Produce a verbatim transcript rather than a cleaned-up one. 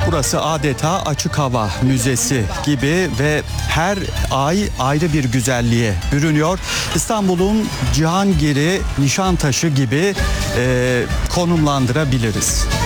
Burası adeta açık hava müzesi gibi ve her ay ayrı bir güzelliğe bürünüyor. İstanbul'un Cihangir'i, Nişantaşı gibi e, konumlandırabiliriz.